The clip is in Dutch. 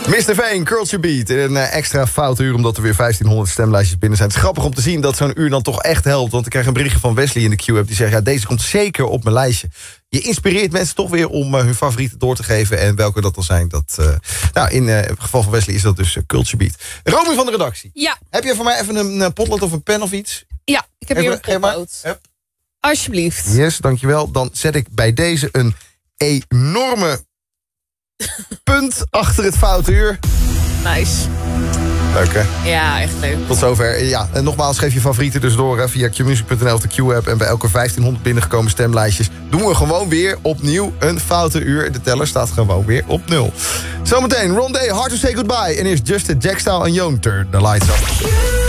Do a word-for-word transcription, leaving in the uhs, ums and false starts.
mister Veen, Culture Beat. Een uh, extra foute uur omdat er weer vijftienhonderd stemlijstjes binnen zijn. Het is grappig om te zien dat zo'n uur dan toch echt helpt. Want ik krijg een berichtje van Wesley in de Q-app die zegt... ja, deze komt zeker op mijn lijstje. Je inspireert mensen toch weer om uh, hun favorieten door te geven. En welke dat dan zijn. Dat, uh, nou, in uh, het geval van Wesley is dat dus uh, Culture Beat. Romy van de redactie. Ja. Heb je voor mij even een, een potlood of een pen of iets? Ja, ik heb Even, hier een potlood. Alsjeblieft. Yes, dankjewel. Dan zet ik bij deze een enorme punt achter het foute uur. Nice. Leuk, hè? Ja, echt leuk. Tot zover. Ja, en nogmaals, geef je favorieten dus door hè, via q music punt n l of de Q-app. En bij elke vijftienhonderd binnengekomen stemlijstjes doen we gewoon weer opnieuw een foute uur. De teller staat gewoon weer op nul. Zometeen, Rondé, Hard to Say Goodbye. En eerst Justin, Jackstyle en Yoon, Turn the Lights Up.